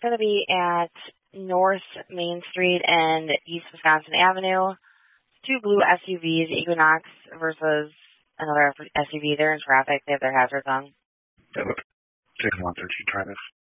going to be at North Main Street and East Wisconsin Avenue. Two blue SUVs, Equinox versus another SUV. They're in traffic. They have their hazards on. Yep. 6113, try this.